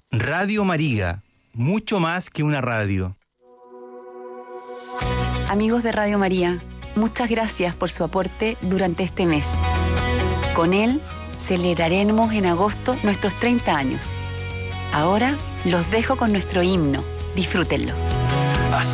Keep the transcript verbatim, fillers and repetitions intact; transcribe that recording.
Radio María, mucho más que una radio. Amigos de Radio María, muchas gracias por su aporte durante este mes. Con él celebraremos en agosto nuestros treinta años. Ahora los dejo con nuestro himno. Disfrútenlo.